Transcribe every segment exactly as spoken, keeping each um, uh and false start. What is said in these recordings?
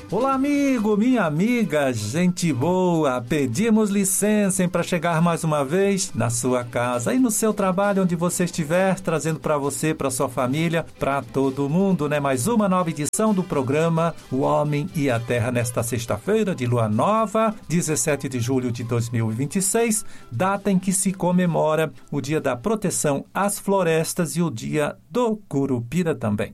Olá, amigo, minha amiga, gente boa, pedimos licença para chegar mais uma vez na sua casa e no seu trabalho, onde você estiver, trazendo para você, para sua família, para todo mundo, né? Mais uma nova edição do programa O Homem e a Terra nesta sexta-feira de lua nova, dezessete de julho de dois mil e vinte e seis, data em que se comemora o Dia da Proteção às Florestas e o Dia do Curupira também.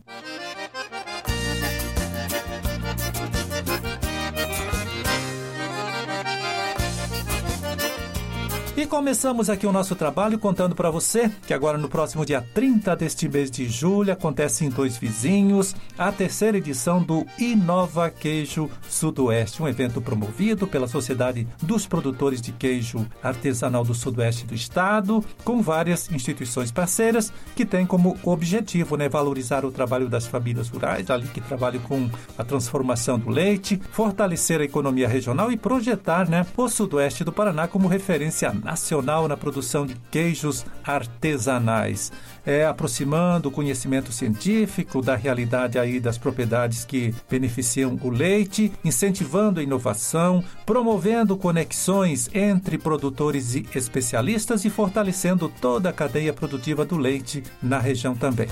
E começamos aqui o nosso trabalho contando para você que agora no próximo dia trinta deste mês de julho acontece em Dois Vizinhos a terceira edição do Inova Queijo Sudoeste, um evento promovido pela Sociedade dos Produtores de Queijo Artesanal do Sudoeste do Estado, com várias instituições parceiras que têm como objetivo, né, valorizar o trabalho das famílias rurais, ali que trabalham com a transformação do leite, fortalecer a economia regional e projetar, né, o Sudoeste do Paraná como referência nacional na produção de queijos artesanais, é, aproximando o conhecimento científico da realidade aí das propriedades que beneficiam o leite, incentivando a inovação, promovendo conexões entre produtores e especialistas e fortalecendo toda a cadeia produtiva do leite na região também.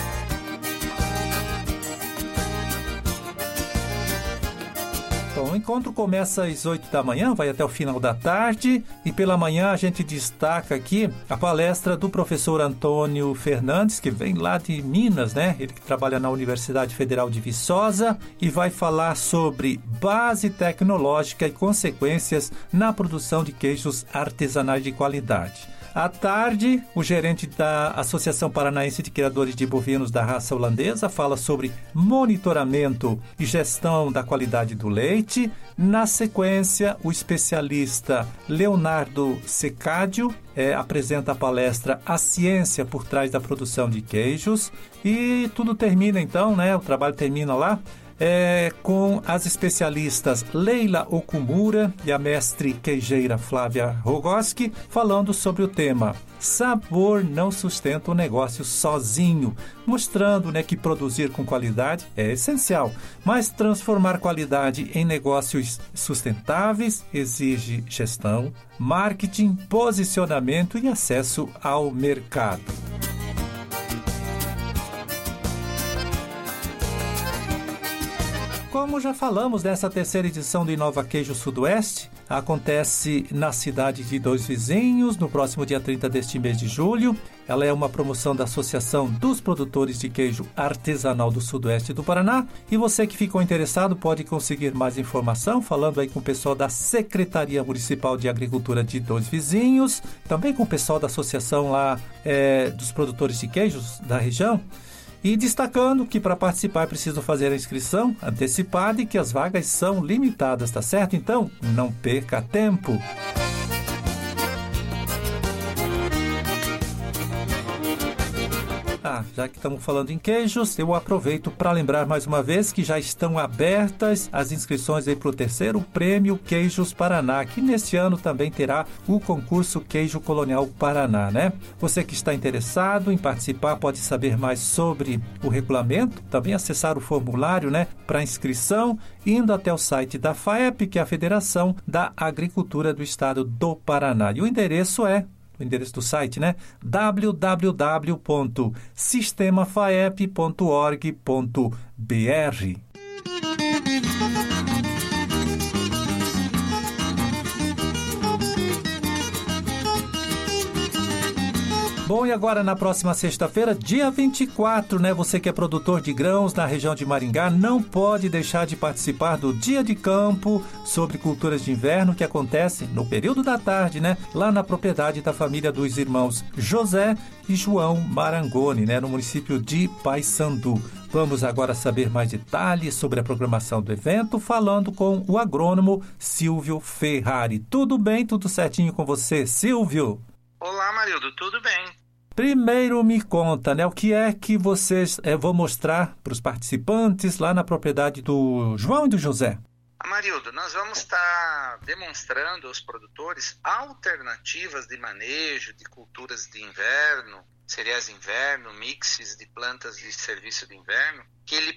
O encontro começa às oito da manhã, vai até o final da tarde, e pela manhã a gente destaca aqui a palestra do professor Antônio Fernandes, que vem lá de Minas, né? Ele que trabalha na Universidade Federal de Viçosa e vai falar sobre base tecnológica e consequências na produção de queijos artesanais de qualidade. À tarde, o gerente da Associação Paranaense de Criadores de Bovinos da Raça Holandesa fala sobre monitoramento e gestão da qualidade do leite. Na sequência, o especialista Leonardo Secádio é, apresenta a palestra A Ciência por Trás da Produção de Queijos. E tudo termina então, né? O trabalho termina lá. É, com as especialistas Leila Okumura e a mestre queijeira Flávia Rogoski, falando sobre o tema Sabor não sustenta o negócio sozinho, mostrando, né, que produzir com qualidade é essencial, mas transformar qualidade em negócios sustentáveis exige gestão, marketing, posicionamento e acesso ao mercado. Como já falamos, dessa terceira edição do Inova Queijo Sudoeste acontece na cidade de Dois Vizinhos, no próximo dia trinta deste mês de julho. Ela é uma promoção da Associação dos Produtores de Queijo Artesanal do Sudoeste do Paraná. E você que ficou interessado pode conseguir mais informação falando aí com o pessoal da Secretaria Municipal de Agricultura de Dois Vizinhos, também com o pessoal da Associação lá é, dos Produtores de Queijos da região. E destacando que para participar é preciso fazer a inscrição antecipada e que as vagas são limitadas, tá certo? Então, não perca tempo! Ah, já que estamos falando em queijos, eu aproveito para lembrar mais uma vez que já estão abertas as inscrições aí para o terceiro prêmio Queijos Paraná, que neste ano também terá o concurso Queijo Colonial Paraná, né? Você que está interessado em participar pode saber mais sobre o regulamento, também acessar o formulário, né, para inscrição, indo até o site da FAEP, que é a Federação da Agricultura do Estado do Paraná. E o endereço é o endereço do site, né? w w w ponto sistema faep ponto org ponto b r. Bom, e agora na próxima sexta-feira, dia vinte e quatro, né? Você que é produtor de grãos na região de Maringá não pode deixar de participar do Dia de Campo sobre culturas de inverno que acontece no período da tarde, né? Lá na propriedade da família dos irmãos José e João Marangoni, né? No município de Paysandu. Vamos agora saber mais detalhes sobre a programação do evento, falando com o agrônomo Silvio Ferrari. Tudo bem? Tudo certinho com você, Silvio? Olá, Marildo, tudo bem? Primeiro me conta, né, o que é que vocês é, vão mostrar para os participantes lá na propriedade do João e do José? Marildo, nós vamos estar demonstrando aos produtores alternativas de manejo de culturas de inverno cereais de inverno, mixes de plantas de serviço de inverno, que ele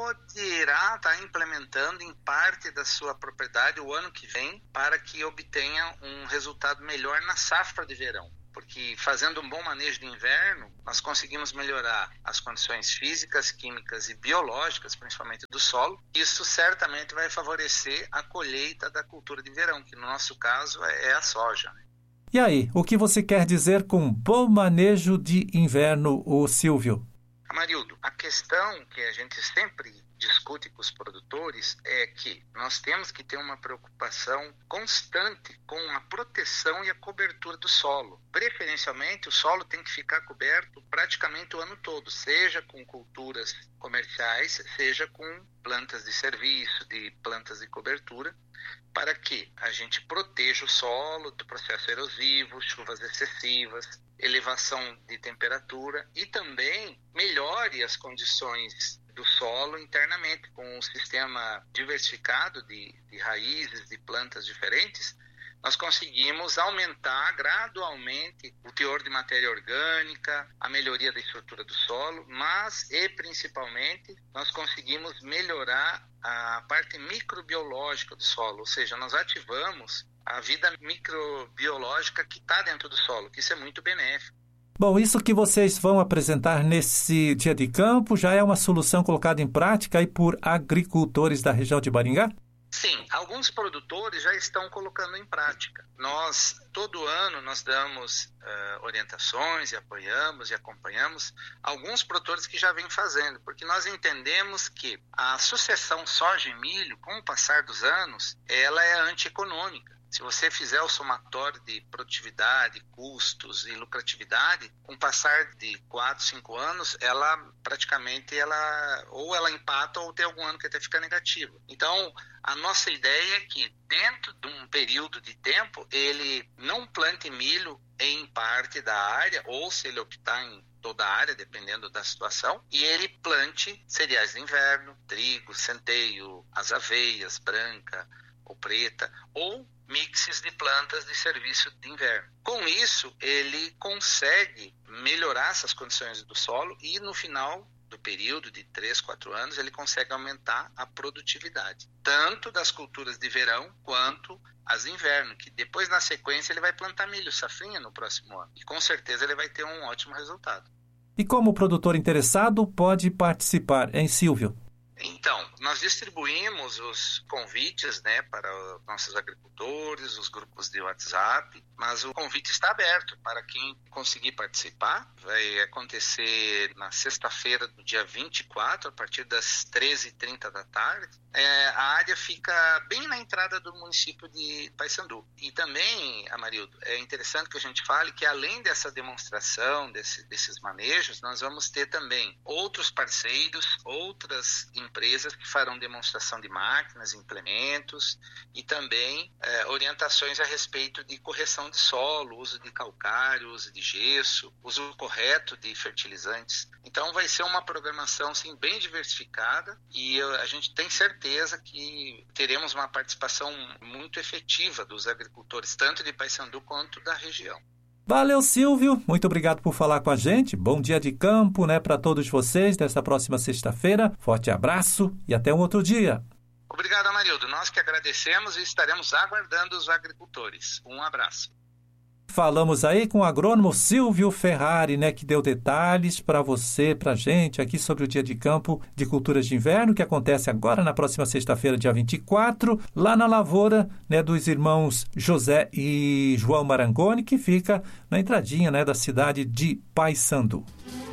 poderá estar implementando em parte da sua propriedade o ano que vem para que obtenha um resultado melhor na safra de verão. Porque fazendo um bom manejo de inverno, nós conseguimos melhorar as condições físicas, químicas e biológicas, principalmente do solo. Isso certamente vai favorecer a colheita da cultura de verão, que no nosso caso é a soja. E aí, o que você quer dizer com bom manejo de inverno, ô Silvio? Amarildo, a questão que a gente sempre discute com os produtores é que nós temos que ter uma preocupação constante com a proteção e a cobertura do solo. Preferencialmente, o solo tem que ficar coberto praticamente o ano todo, seja com culturas comerciais, seja com plantas de serviço, de plantas de cobertura, para que a gente proteja o solo do processo erosivo, chuvas excessivas, elevação de temperatura e também melhore as condições do solo internamente. Com um sistema diversificado de, de raízes, de plantas diferentes, nós conseguimos aumentar gradualmente o teor de matéria orgânica, a melhoria da estrutura do solo, mas e principalmente nós conseguimos melhorar a parte microbiológica do solo, ou seja, nós ativamos a vida microbiológica que está dentro do solo, que isso é muito benéfico. Bom, isso que vocês vão apresentar nesse dia de campo já é uma solução colocada em prática aí por agricultores da região de Maringá? Sim, alguns produtores já estão colocando em prática. Nós, todo ano, nós damos uh, orientações e apoiamos e acompanhamos alguns produtores que já vêm fazendo, porque nós entendemos que a sucessão soja e milho, com o passar dos anos, ela é antieconômica. Se você fizer o somatório de produtividade, custos e lucratividade, com o passar de quatro, cinco anos, ela praticamente, ela, ou ela empata ou tem algum ano que até fica negativo. Então, a nossa ideia é que dentro de um período de tempo, ele não plante milho em parte da área, ou se ele optar em toda a área, dependendo da situação, e ele plante cereais de inverno, trigo, centeio, as aveias, branca ou preta, ou mixes de plantas de serviço de inverno. Com isso, ele consegue melhorar essas condições do solo e no final do período de três, quatro anos, ele consegue aumentar a produtividade, tanto das culturas de verão quanto as de inverno, que depois na sequência ele vai plantar milho, safrinha no próximo ano. E com certeza ele vai ter um ótimo resultado. E como o produtor interessado pode participar, hein, Silvio? Então, nós distribuímos os convites, né, para os nossos agricultores, os grupos de WhatsApp, mas o convite está aberto para quem conseguir participar. Vai acontecer na sexta-feira, do dia vinte e quatro, a partir das treze e trinta da tarde. É, a área fica bem na entrada do município de Paysandu. E também, Amarildo, é interessante que a gente fale que além dessa demonstração, desse, desses manejos, nós vamos ter também outros parceiros, outras empresas que farão demonstração de máquinas, implementos e também é, orientações a respeito de correção de solo, uso de calcário, uso de gesso, uso correto de fertilizantes. Então vai ser uma programação sim, bem diversificada e a gente tem certeza que teremos uma participação muito efetiva dos agricultores, tanto de Paysandu quanto da região. Valeu, Silvio. Muito obrigado por falar com a gente. Bom dia de campo, né, para todos vocês nesta próxima sexta-feira. Forte abraço e até um outro dia. Obrigado, Amarildo. Nós que agradecemos e estaremos aguardando os agricultores. Um abraço. Falamos aí com o agrônomo Silvio Ferrari, né, que deu detalhes para você, para a gente, aqui sobre o Dia de Campo de Culturas de Inverno, que acontece agora na próxima sexta-feira, dia vinte e quatro, lá na lavoura, né, dos irmãos José e João Marangoni, que fica na entradinha, né, da cidade de Paysandu.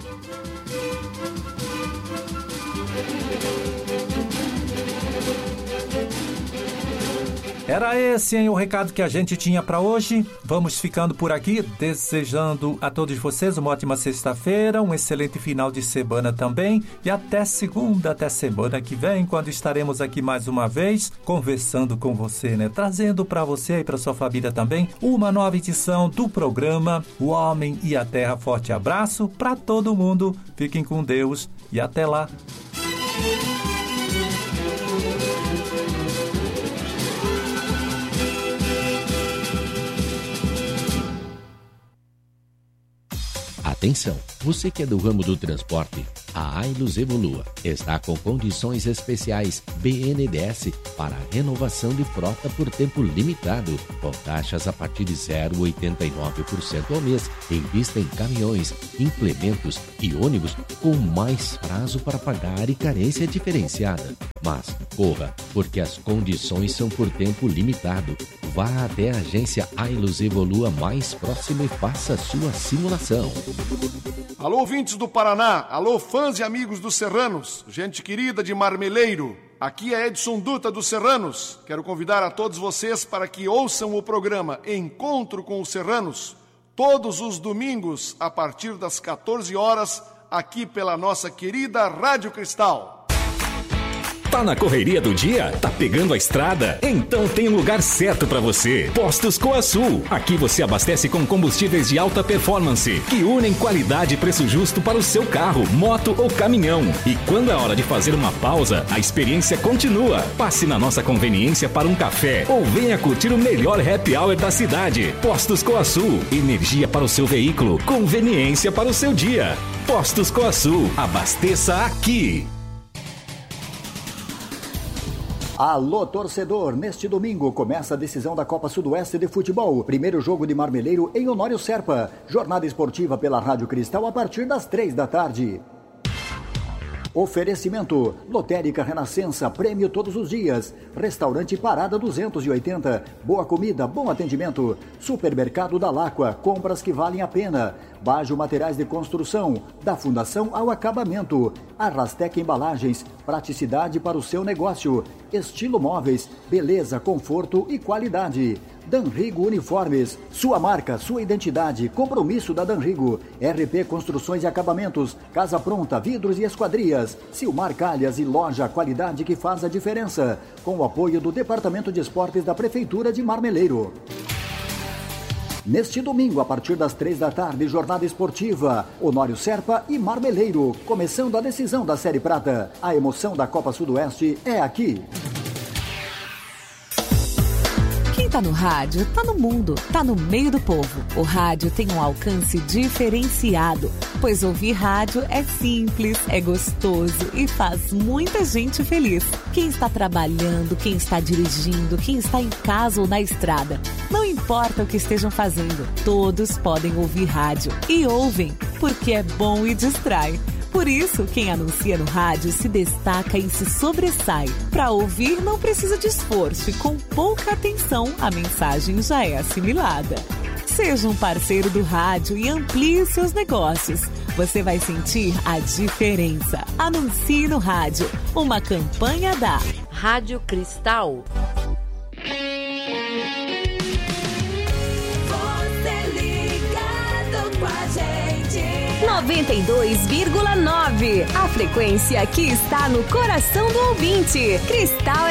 Era esse, hein, o recado que a gente tinha para hoje. Vamos ficando por aqui, desejando a todos vocês uma ótima sexta-feira, um excelente final de semana também. E até segunda, até semana que vem, quando estaremos aqui mais uma vez, conversando com você, né? Trazendo para você e para sua família também uma nova edição do programa O Homem e a Terra. Forte abraço para todo mundo. Fiquem com Deus e até lá. Atenção, você que é do ramo do transporte, a Ailus Evolua está com condições especiais B N D E S para renovação de frota por tempo limitado, com taxas a partir de zero vírgula oitenta e nove por cento ao mês, em vista em caminhões, implementos e ônibus com mais prazo para pagar e carência diferenciada. Mas corra, porque as condições são por tempo limitado. Vá até a agência Ailus Evolua mais próxima e faça sua simulação. Alô, ouvintes do Paraná, alô, fãs e amigos dos Serranos, gente querida de Marmeleiro. Aqui é Edson Dutra dos Serranos. Quero convidar a todos vocês para que ouçam o programa Encontro com os Serranos, todos os domingos, a partir das quatorze horas, aqui pela nossa querida Rádio Cristal. Tá na correria do dia? Tá pegando a estrada? Então tem um lugar certo para você. Postos Coasul. Aqui você abastece com combustíveis de alta performance, que unem qualidade e preço justo para o seu carro, moto ou caminhão. E quando é hora de fazer uma pausa, a experiência continua. Passe na nossa conveniência para um café ou venha curtir o melhor happy hour da cidade. Postos Coasul. Energia para o seu veículo, conveniência para o seu dia. Postos Coasul. Abasteça aqui. Alô, torcedor! Neste domingo começa a decisão da Copa Sudoeste de Futebol. Primeiro jogo de Marmeleiro em Honório Serpa. Jornada esportiva pela Rádio Cristal a partir das três da tarde. Oferecimento: Lotérica Renascença, prêmio todos os dias. Restaurante Parada duzentos e oitenta. Boa comida, bom atendimento. Supermercado da Láqua, compras que valem a pena. Bajo Materiais de Construção, da fundação ao acabamento. Arrastec Embalagens, praticidade para o seu negócio. Estilo Móveis, beleza, conforto e qualidade. Danrigo Uniformes, sua marca, sua identidade, compromisso da Danrigo. R P Construções e Acabamentos, Casa Pronta, Vidros e Esquadrias. Silmar Calhas e Loja, qualidade que faz a diferença. Com o apoio do Departamento de Esportes da Prefeitura de Marmeleiro. Neste domingo, a partir das três da tarde, jornada esportiva, Honório Serpa e Marmeleiro, começando a decisão da Série Prata. A emoção da Copa Sudoeste é aqui. Quem tá no rádio, tá no mundo, tá no meio do povo. O rádio tem um alcance diferenciado, pois ouvir rádio é simples, é gostoso e faz muita gente feliz. Quem está trabalhando, quem está dirigindo, quem está em casa ou na estrada, não importa o que estejam fazendo, todos podem ouvir rádio. E ouvem, porque é bom e distrai. Por isso, quem anuncia no rádio se destaca e se sobressai. Para ouvir, não precisa de esforço e com pouca atenção, a mensagem já é assimilada. Seja um parceiro do rádio e amplie seus negócios. Você vai sentir a diferença. Anuncie no rádio. Uma campanha da Rádio Cristal. noventa e dois vírgula nove. A frequência que está no coração do ouvinte. Cristal